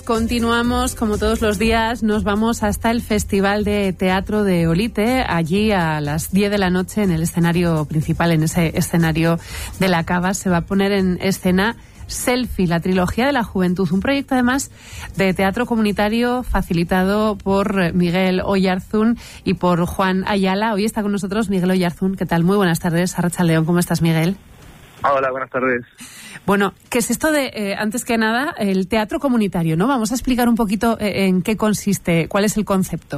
Continuamos, como todos los días, nos vamos hasta el Festival de Teatro de Olite, allí a las 10 de la noche en el escenario principal, en ese escenario de la Cava, se va a poner en escena Selfie, la trilogía de la juventud, un proyecto además de teatro comunitario facilitado por Miguel Oyarzún y por Juan Ayala. Hoy está con nosotros Miguel Oyarzún. ¿Qué tal? Muy buenas tardes. Arratsaldeon, ¿cómo estás, Miguel? Hola, buenas tardes. Bueno, ¿qué es esto de, antes que nada, el teatro comunitario, ¿no? Vamos a explicar un poquito en qué consiste, cuál es el concepto.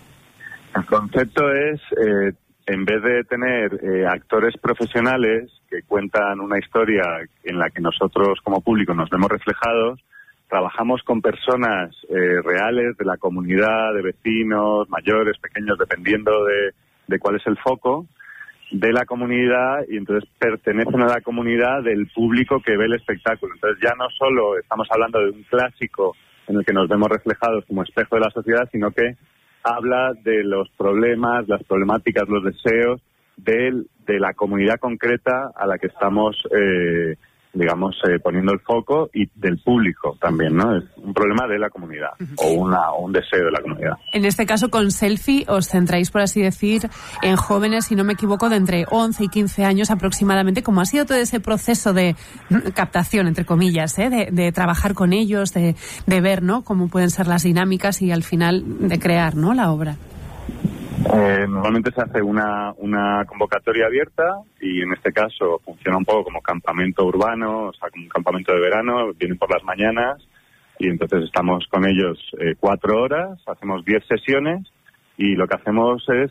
El concepto es, en vez de tener actores profesionales que cuentan una historia en la que nosotros como público nos vemos reflejados, trabajamos con personas reales de la comunidad, de vecinos, mayores, pequeños, dependiendo de cuál es el foco de la comunidad, y entonces pertenecen a la comunidad del público que ve el espectáculo. Entonces ya no solo estamos hablando de un clásico en el que nos vemos reflejados como espejo de la sociedad, sino que habla de los problemas, las problemáticas, los deseos de la comunidad concreta a la que estamos, poniendo el foco, y del público también, ¿no? Es un problema de la comunidad o un deseo de la comunidad. En este caso, con Selfie, os centráis, por así decir, en jóvenes, si no me equivoco, de entre 11 y 15 años aproximadamente. ¿Cómo ha sido todo ese proceso de captación, entre comillas, de trabajar con ellos, de ver, ¿no?, cómo pueden ser las dinámicas y al final de crear, ¿no?, la obra? Normalmente se hace una convocatoria abierta, y en este caso funciona un poco como campamento urbano, o sea, como un campamento de verano. Vienen por las mañanas y entonces estamos con ellos 4 horas, hacemos 10 sesiones, y lo que hacemos es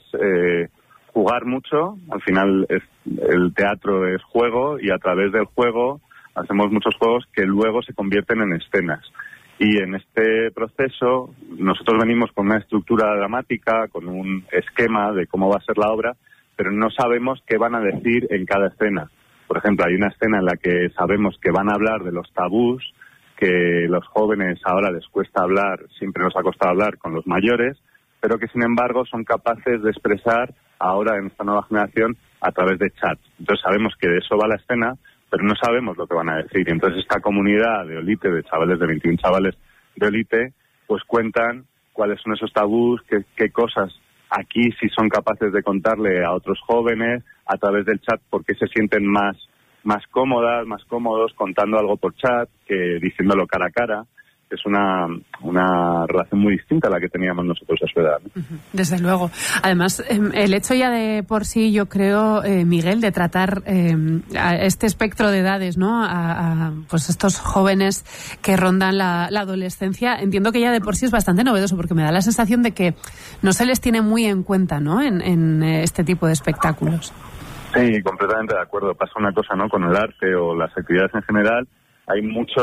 jugar mucho. Al final el teatro es juego, y a través del juego hacemos muchos juegos que luego se convierten en escenas. Y en este proceso nosotros venimos con una estructura dramática, con un esquema de cómo va a ser la obra, pero no sabemos qué van a decir en cada escena. Por ejemplo, hay una escena en la que sabemos que van a hablar de los tabús que los jóvenes ahora les cuesta hablar, siempre nos ha costado hablar con los mayores, pero que sin embargo son capaces de expresar ahora en esta nueva generación a través de chat. Entonces sabemos que de eso va la escena, pero no sabemos lo que van a decir. Y entonces esta comunidad de Olite, de chavales, de 21 chavales de Olite, pues cuentan cuáles son esos tabús, qué cosas aquí sí son capaces de contarle a otros jóvenes a través del chat, porque se sienten más cómodas, más cómodos contando algo por chat que diciéndolo cara a cara. Es una relación muy distinta a la que teníamos nosotros a su edad, ¿no? Desde luego. Además, el hecho ya de por sí, yo creo, Miguel, de tratar a este espectro de edades, ¿no?, a pues estos jóvenes que rondan la adolescencia, entiendo que ya de por sí es bastante novedoso, porque me da la sensación de que no se les tiene muy en cuenta, ¿no?, en este tipo de espectáculos. Sí, completamente de acuerdo. Pasa una cosa, ¿no?, con el arte o las actividades en general. Hay mucho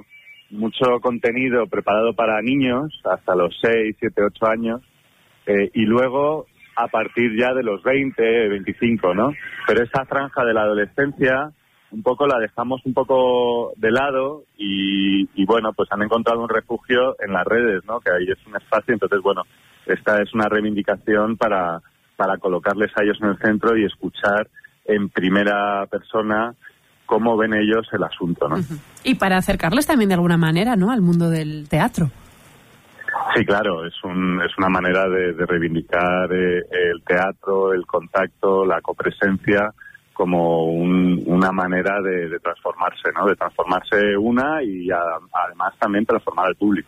contenido preparado para niños hasta los 6, 7, 8 años, y luego a partir ya de los 20, 25, ¿no? Pero esa franja de la adolescencia un poco la dejamos un poco de lado, y bueno, pues han encontrado un refugio en las redes, ¿no?, que ahí es un espacio. Entonces, bueno, esta es una reivindicación para colocarles a ellos en el centro y escuchar en primera persona cómo ven ellos el asunto, ¿no? Y para acercarles también de alguna manera, ¿no?, al mundo del teatro. Sí, claro, es una manera de reivindicar el teatro, el contacto, la copresencia, como una manera de transformarse, ¿no? De transformarse y además también transformar al público.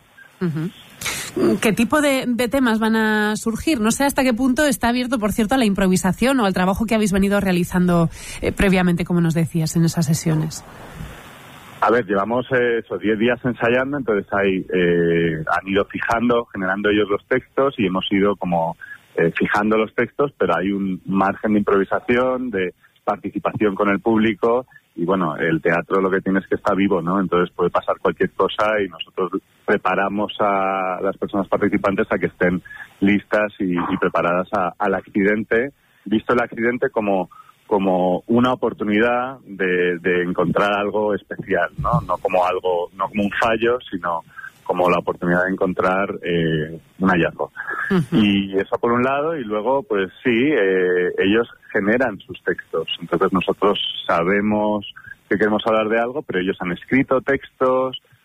¿Qué tipo de temas van a surgir? No sé hasta qué punto está abierto, por cierto, a la improvisación o al trabajo que habéis venido realizando previamente, como nos decías, en esas sesiones. A ver, llevamos 10 días ensayando, entonces han ido generando ellos los textos, y hemos ido como fijando los textos, pero hay un margen de improvisación, de participación con el público. Y bueno, el teatro lo que tiene es que está vivo, ¿no? Entonces puede pasar cualquier cosa, y nosotros preparamos a las personas participantes a que estén listas y preparadas al accidente, visto el accidente como una oportunidad de encontrar algo especial, ¿no? No como un fallo, sino como la oportunidad de encontrar un hallazgo. Y eso por un lado, y luego, pues sí, ellos generan sus textos. Entonces nosotros sabemos que queremos hablar de algo, pero ellos han escrito textos,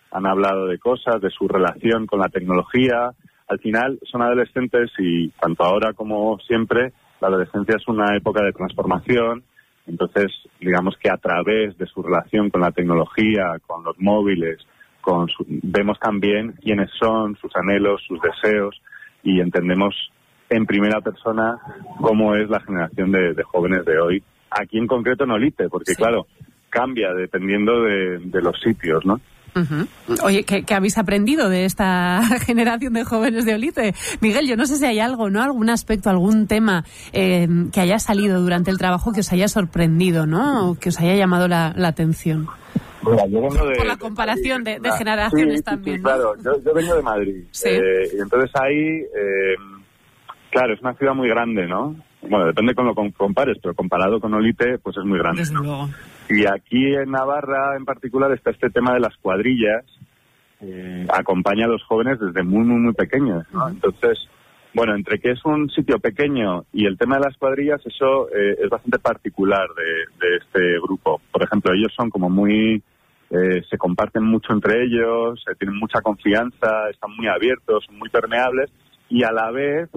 han hablado de cosas, de su relación con la tecnología. Al final son adolescentes y tanto ahora como siempre, la adolescencia es una época de transformación. Entonces, digamos que a través de su relación con la tecnología, con los móviles, vemos también quiénes son, sus anhelos, sus deseos, y entendemos en primera persona cómo es la generación de jóvenes de hoy. Aquí en concreto en Olite, porque claro, cambia dependiendo de los sitios, ¿no? Uh-huh. Oye, ¿qué habéis aprendido de esta generación de jóvenes de Olite? Miguel, yo no sé si hay algo, ¿no? Algún aspecto, algún tema que haya salido durante el trabajo que os haya sorprendido, ¿no? O que os haya llamado la atención. Mira, yo vengo por la comparación de generaciones también, sí, ¿no? Claro, yo vengo de Madrid. Sí. Y entonces ahí, claro, es una ciudad muy grande, ¿no? Bueno, depende con lo que compares, pero comparado con Olite, pues es muy grande. Desde luego. Y aquí en Navarra, en particular, está este tema de las cuadrillas. Acompaña a los jóvenes desde muy, muy, muy pequeños, ¿no? Entonces, bueno, entre que es un sitio pequeño y el tema de las cuadrillas, eso es bastante particular de este grupo. Por ejemplo, ellos son como muy... se comparten mucho entre ellos, tienen mucha confianza, están muy abiertos, son muy permeables y a la vez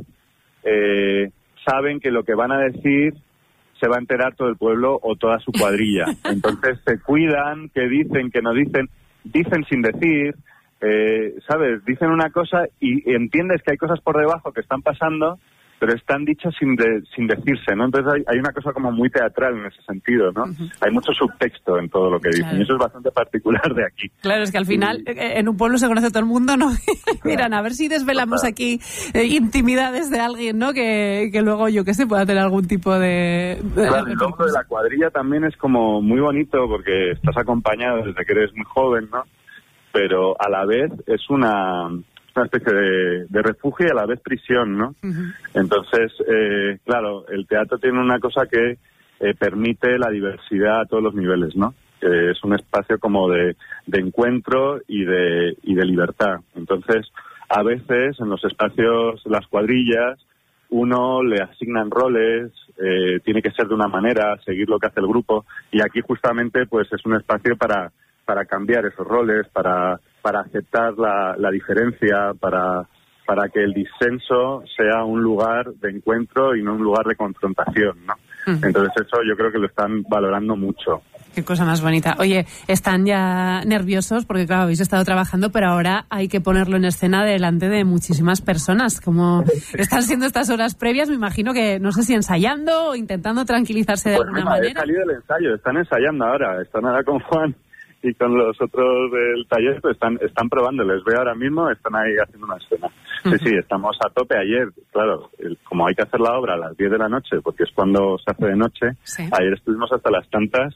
saben que lo que van a decir se va a enterar todo el pueblo o toda su cuadrilla. Entonces se cuidan, que dicen, que no dicen, dicen sin decir, ¿sabes? Dicen una cosa y entiendes que hay cosas por debajo que están pasando, pero están dichas sin decirse, ¿no? Entonces hay una cosa como muy teatral en ese sentido, ¿no? Uh-huh. Hay mucho subtexto en todo lo que dicen, y eso es bastante particular de aquí. Claro, es que al final en un pueblo se conoce todo el mundo, ¿no? Miran, a ver si desvelamos aquí intimidades de alguien, ¿no? Que luego, yo qué sé, pueda tener algún tipo de... Claro, el logro de la cuadrilla también es como muy bonito porque estás acompañado desde que eres muy joven, ¿no? Pero a la vez es una especie de refugio y a la vez prisión, ¿no? Uh-huh. Entonces, claro, el teatro tiene una cosa que permite la diversidad a todos los niveles, ¿no? Es un espacio como de encuentro y de libertad. Entonces, a veces en los espacios, las cuadrillas, uno le asignan roles, tiene que ser de una manera, seguir lo que hace el grupo, y aquí justamente pues es un espacio para cambiar esos roles, para aceptar la diferencia, para que el disenso sea un lugar de encuentro y no un lugar de confrontación, ¿no? Uh-huh. Entonces eso yo creo que lo están valorando mucho. Qué cosa más bonita. Oye, están ya nerviosos porque, claro, habéis estado trabajando, pero ahora hay que ponerlo en escena delante de muchísimas personas. ¿Cómo están siendo estas horas previas? Me imagino que, no sé si ensayando o intentando tranquilizarse de alguna manera. He salido del ensayo, están ensayando ahora, están ahora con Juan y con los otros del taller, pues están probando. Les veo ahora mismo, están ahí haciendo una escena. Sí, estamos a tope. Ayer, claro, como hay que hacer la obra a las 10 de la noche, porque es cuando se hace de noche, sí. Ayer estuvimos hasta las tantas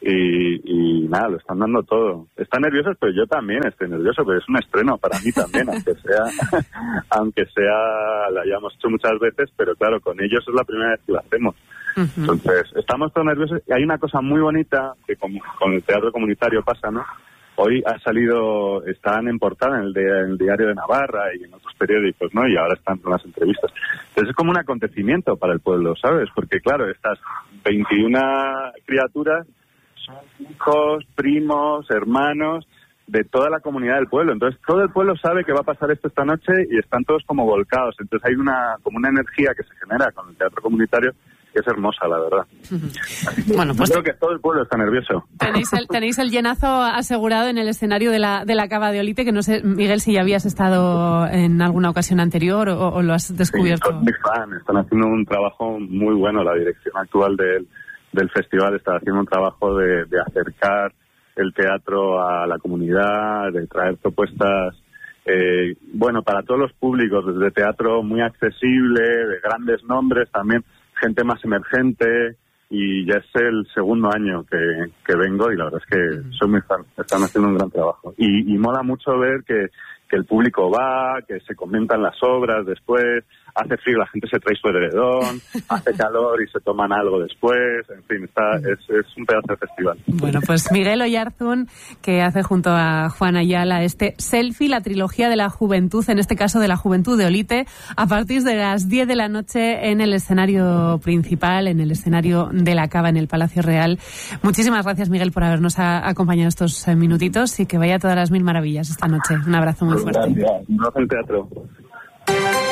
y nada, lo están dando todo. Están nerviosos, pero yo también estoy nervioso, pero es un estreno para mí también, aunque sea, lo hayamos hecho muchas veces, pero claro, con ellos es la primera vez que lo hacemos. Uh-huh. Entonces, estamos todos nerviosos y hay una cosa muy bonita que con el teatro comunitario pasa, ¿no? Hoy están en portada en el Diario de Navarra y en otros periódicos, ¿no? Y ahora están con las entrevistas. Entonces es como un acontecimiento para el pueblo, ¿sabes? Porque claro, estas 21 criaturas son hijos, primos, hermanos de toda la comunidad del pueblo. Entonces todo el pueblo sabe que va a pasar esto esta noche y están todos como volcados. Entonces hay como una energía que se genera con el teatro comunitario que es hermosa, la verdad. Uh-huh. Bueno, pues creo que todo el pueblo está nervioso. Tenéis el llenazo asegurado en el escenario de la Cava de Olite, que no sé, Miguel, si ya habías estado en alguna ocasión anterior o lo has descubierto. Sí, son muy fan, están haciendo un trabajo muy bueno. La dirección actual del festival está haciendo un trabajo de acercar el teatro a la comunidad, de traer propuestas para todos los públicos, desde teatro muy accesible, de grandes nombres, también gente más emergente, y ya es el segundo año que vengo y la verdad es que soy muy fan, están haciendo un gran trabajo y mola mucho ver que el público va, que se comentan las obras después, hace frío, la gente se trae su edredón, hace calor y se toman algo después, en fin, es un pedazo de festival. Bueno, pues Miguel Oyarzún, que hace junto a Juan Ayala Selfie, la trilogía de la juventud, en este caso de la juventud de Olite, a partir de las 10 de la noche en el escenario principal, en el escenario de la Cava, en el Palacio Real. Muchísimas gracias, Miguel, por habernos acompañado estos minutitos y que vaya todas las mil maravillas esta noche. Un abrazo muy fuerte. Gracias. Un abrazo en teatro.